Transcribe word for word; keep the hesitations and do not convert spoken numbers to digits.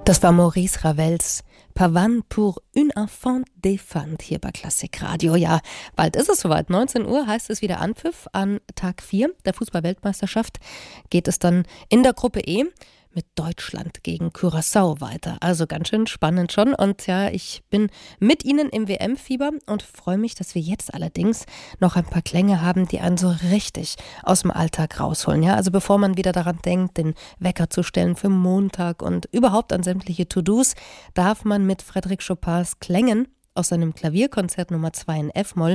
Das war Maurice Ravels Pavane pour une enfant défunte hier bei Klassik Radio. Ja, bald ist es soweit. neunzehn Uhr heißt es wieder Anpfiff. An Tag vier der Fußball-Weltmeisterschaft geht es dann in der Gruppe E mit Deutschland gegen Curaçao weiter. Also ganz schön spannend schon. Und ja, ich bin mit Ihnen im W M-Fieber und freue mich, dass wir jetzt allerdings noch ein paar Klänge haben, die einen so richtig aus dem Alltag rausholen. Ja, also bevor man wieder daran denkt, den Wecker zu stellen für Montag und überhaupt an sämtliche To-Dos, darf man mit Frédéric Chopins Klängen aus seinem Klavierkonzert Nummer zwei in F-Moll